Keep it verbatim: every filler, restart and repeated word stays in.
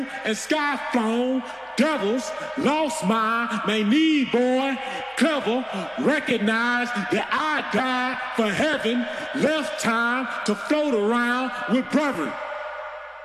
and sky flown. Devils lost my may need boy. Clever, recognize that I died for heaven. Left time to float around with brethren.